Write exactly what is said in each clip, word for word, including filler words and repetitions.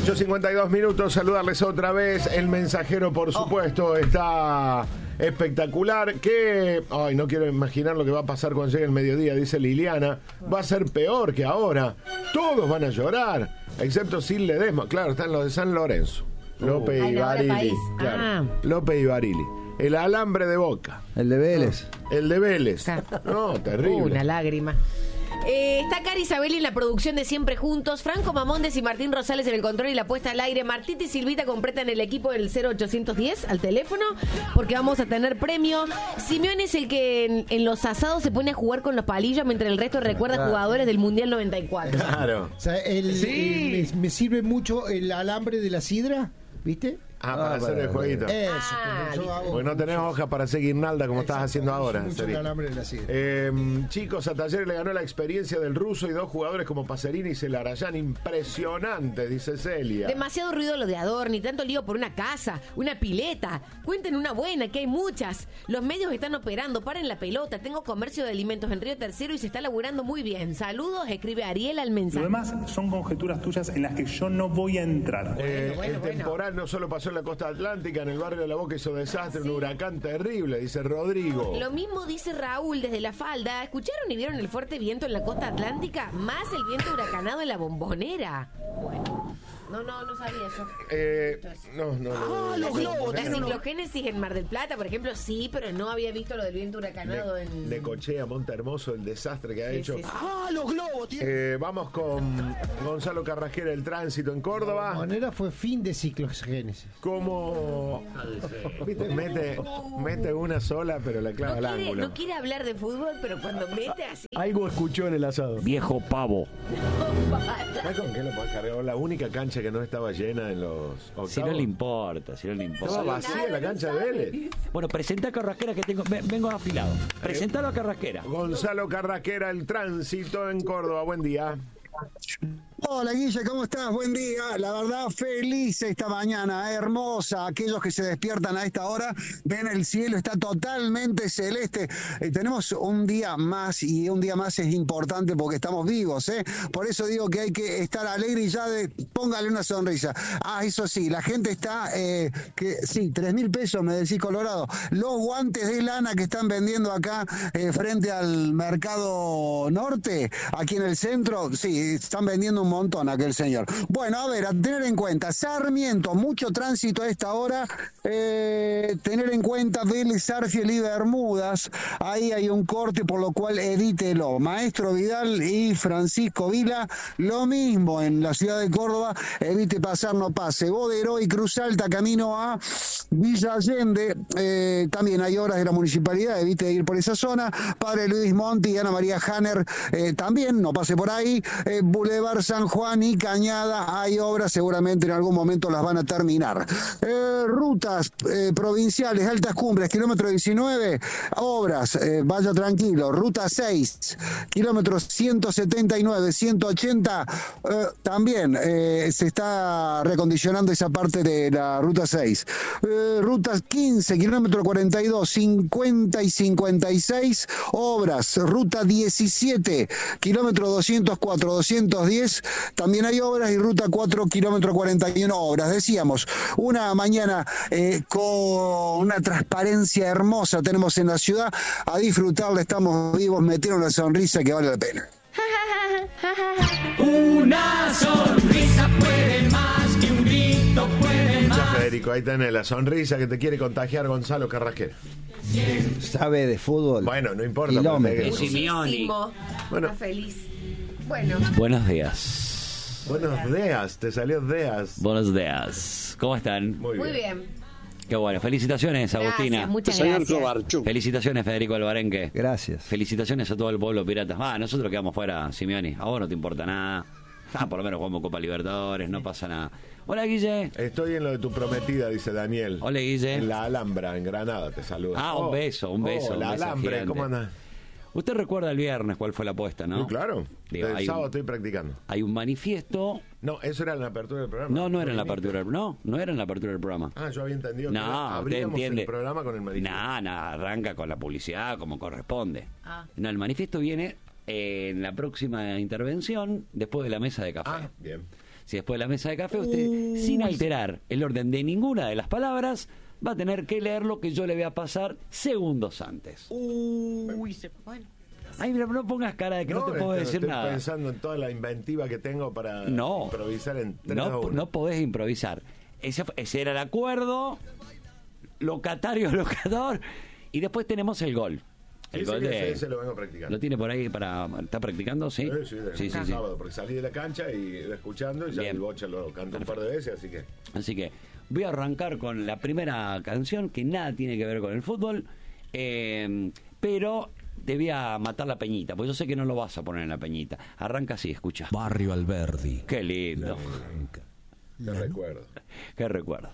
ocho cincuenta y dos minutos, saludarles otra vez. El mensajero, por supuesto, está espectacular. Que, ay, no quiero imaginar lo que va a pasar cuando llegue el mediodía, dice Liliana. Va a ser peor que ahora. Todos van a llorar, excepto Sil Ledesma. Claro, están los de San Lorenzo. López Ay, y no, de Barili. país. Claro. Ah. López y Barili. El alambre de Boca. El de Vélez. El de Vélez. No, terrible. Una lágrima. Eh, está Cari Isabeli en la producción de Siempre Juntos, Franco Mamondes y Martín Rosales en el control y la puesta al aire. Martita y Silvita completan el equipo del cero ochocientos diez al teléfono porque vamos a tener premio. Simeone es el que en, en los asados se pone a jugar con los palillos mientras el resto recuerda Claro. jugadores del Mundial noventa y cuatro. Claro. O sea, el, Sí. el- me, me sirve mucho el alambre de la sidra, ¿viste? Ah, para Ah, hacer el para- jueguito. Eso, Ah, como yo hago. Porque no tenés hojas para hacer guirnalda como estás Exacto, haciendo uso ahora. mucho Seri. el alambre de la sidra. Eh, chicos, a Talleres le ganó la experiencia del ruso y dos jugadores como Pacerini y Celarayán. Impresionante, dice Celia. Demasiado ruido lo de Adorni, tanto lío por una casa, una pileta. Cuenten una buena, que hay muchas. Los medios están operando, paren la pelota. Tengo comercio de alimentos en Río Tercero y se está laburando muy bien. Saludos, escribe Ariel al Lo mensaje. demás son conjeturas tuyas en las que yo no voy a entrar. Eh, bueno, el bueno. temporal no solo pasó en la costa atlántica, en el barrio de La Boca hizo desastre, un huracán terrible, dice Rodrigo. Lo mismo dice Raúl desde La Falda. ¿Escucharon y vieron el fuerte viento en la costa atlántica? Más el viento huracanado en la Bombonera. Bueno, no, no, no sabía eso. Eh, no, no, no. Ah, no, los no, globos, no, La no, no. ciclogénesis en Mar del Plata, por ejemplo, sí, pero no había visto lo del viento huracanado De, en... de Cochea, Monte Hermoso, el desastre que ha Sí, hecho. sí, sí. ¡Ah, los globos! Tiene... Eh, vamos con Gonzalo Carrasquera, el tránsito en Córdoba. De manera fue fin de ciclogénesis. Como ¿viste? Mete, mete una sola, pero la clava No al quiere, ángulo. no quiere hablar de fútbol, pero cuando mete así... Algo escuchó en el asado. Viejo pavo. ¿Sabes con qué lo podés cargar? La única cancha que no estaba llena en los octavos. Si no le importa, si no le Estaba importa. vacía la cancha de Vélez. Bueno, presenta a Carrasquera que tengo. ve- Vengo afilado. Presentalo a Carrasquera. Gonzalo Carrasquera, el tránsito en Córdoba. Buen día. Hola Guille, ¿cómo estás? Buen día. La verdad, feliz esta mañana, hermosa. Aquellos que se despiertan a esta hora ven el cielo, está totalmente celeste. Eh, tenemos un día más y un día más es importante porque estamos vivos, ¿eh? Por eso digo que hay que estar alegre y ya de, póngale una sonrisa. Ah, eso sí, la gente está, eh, que sí, tres mil pesos, me decís Colorado. Los guantes de lana que están vendiendo acá eh, frente al mercado norte, aquí en el centro, sí, están vendiendo un montón aquel señor. Bueno, a ver, a tener en cuenta, Sarmiento, mucho tránsito a esta hora, eh, tener en cuenta Vélez, Arfiel y Bermudas, ahí hay un corte por lo cual edítelo. Maestro Vidal y Francisco Vila, lo mismo en la ciudad de Córdoba, evite pasar, no pase. Bodero y Cruz Alta, camino a Villa Allende, eh, también hay obras de la municipalidad, evite ir por esa zona. Padre Luis Monti y Ana María Hanner, eh, también, no pase por ahí. Eh, Boulevard San Juan y Cañada, hay obras, seguramente en algún momento las van a terminar. Eh, rutas eh, provinciales, altas cumbres, kilómetro diecinueve, obras, eh, vaya tranquilo. Ruta seis, kilómetros ciento setenta y nueve, ciento ochenta, eh, también eh, se está recondicionando esa parte de la ruta seis. Eh, ruta quince, kilómetro cuarenta y dos, cincuenta y cincuenta y seis, obras. Ruta diecisiete, kilómetro doscientos cuatro, doscientos diez, también hay obras, y ruta cuatro, kilómetro cuarenta y uno, obras. Decíamos, una mañana eh, con una transparencia hermosa tenemos en la ciudad, a disfrutarla, estamos vivos, metieron una sonrisa que vale la pena. Una sonrisa puede más que un grito puede Ya, más. Federico, ahí tenés la sonrisa que te quiere contagiar Gonzalo Carrasquera. Sabe de fútbol. Bueno, no importa. Kilómetros. pero te- Sí. Simeoni. Muchísimo. Bueno. Está feliz. Bueno, Buenos días. Buenos días, te salió días. Buenos días. ¿Cómo están? Muy bien. muy bien. Qué bueno. Felicitaciones, Agustina. Gracias, muchas gracias. Felicitaciones, Federico Albarenque. Gracias. Felicitaciones a todo el pueblo pirata. Ah, nosotros quedamos fuera, Simeoni. A vos no te importa nada. Ah, por lo menos jugamos Copa Libertadores, no pasa nada. Hola, Guille. Estoy en lo de tu prometida, dice Daniel. Hola, Guille. En la Alhambra, en Granada, te saluda. Ah, un beso, un beso, Oh, un la beso Alhambra, gigante. ¿cómo andás? Usted recuerda el viernes cuál fue la apuesta, ¿no? Sí, claro. Digo, el hay sábado un- estoy practicando. Hay un manifiesto. No, eso era en la apertura del programa. No, no era en la apertura del No, no era en la apertura del programa. Ah, yo había entendido que No, usted abríamos entiende. el programa con el manifiesto. No, no, arranca con la publicidad como corresponde. Ah. No, el manifiesto viene en la próxima intervención después de la mesa de café. Ah, bien. Si después de la mesa de café usted, Uy. sin alterar el orden de ninguna de las palabras, va a tener que leer lo que yo le voy a pasar segundos antes. Uy, se... bueno. Ay, mira, no pongas cara de que no, no te puedo decir estoy nada. Estoy pensando en toda la inventiva que tengo para no, improvisar en tres no, no podés improvisar. Ese, ese era el acuerdo, locatario, locador, y después tenemos el gol. El ese, gol de, ese lo vengo practicando. ¿Lo tiene por ahí para... ¿Está practicando? Sí, sí, sí, de, sí, sí, el sí. sábado, porque salí de la cancha y iba escuchando y ya Bien. El Bocha lo cantó un par de veces, así que... Así que voy a arrancar con la primera canción, que nada tiene que ver con el fútbol, eh, pero... te voy a matar la peñita, pues yo sé que no lo vas a poner en la peñita. Arranca así, escucha. Barrio Alberdi. Qué lindo. Qué recuerdo. Qué recuerdo.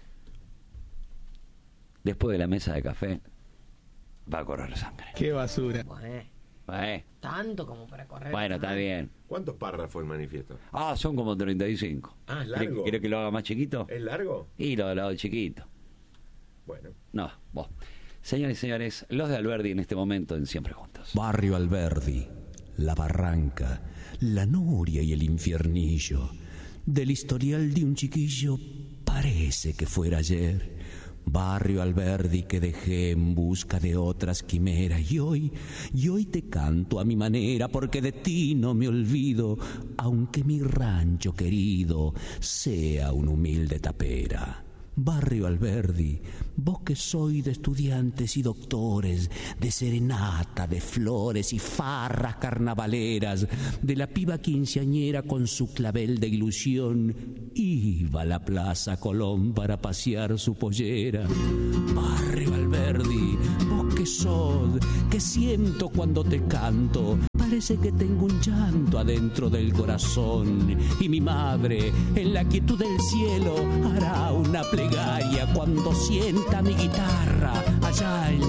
Después de la mesa de café, va a correr sangre. Qué basura. Bueno, eh. tanto como para correr. Bueno, está bien. ¿Cuántos párrafos el manifiesto? Ah, son como treinta y cinco. Ah, es largo. ¿Quiere que lo haga más chiquito? ¿Es largo? Y lo, lo hago chiquito. Bueno. No, vos. Señores y señores, los de Alberdi en este momento en Siempre Juntos. Barrio Alberdi, La Barranca, La Noria y el Infiernillo. Del historial de un chiquillo parece que fuera ayer. Barrio Alberdi que dejé en busca de otras quimeras. Y hoy, y hoy te canto a mi manera porque de ti no me olvido, aunque mi rancho querido sea una humilde tapera. Barrio Alberdi, vos que sois de estudiantes y doctores, de serenata, de flores y farras carnavaleras, de la piba quinceañera con su clavel de ilusión, iba a la Plaza Colón para pasear su pollera. Barrio Alberdi, vos que sos, que siento cuando te canto, parece que tengo un llanto adentro del corazón, y mi madre en la quietud del cielo hará una plegaria cuando sienta mi guitarra allá en